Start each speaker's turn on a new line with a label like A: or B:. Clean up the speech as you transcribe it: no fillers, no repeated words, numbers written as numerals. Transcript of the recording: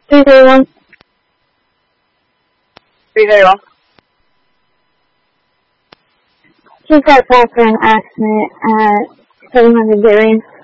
A: 331.
B: 331.
A: He's got a background accident at 700 Darien.